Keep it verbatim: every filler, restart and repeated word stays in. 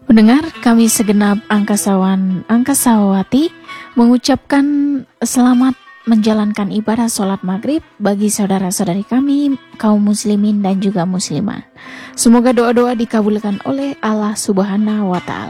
Pendengar, kami segenap angkasawan angkasawati mengucapkan selamat menjalankan ibadah sholat maghrib bagi saudara-saudari kami, kaum muslimin dan juga muslimah. Semoga doa-doa dikabulkan oleh Allah Subhanahu wa Ta'ala.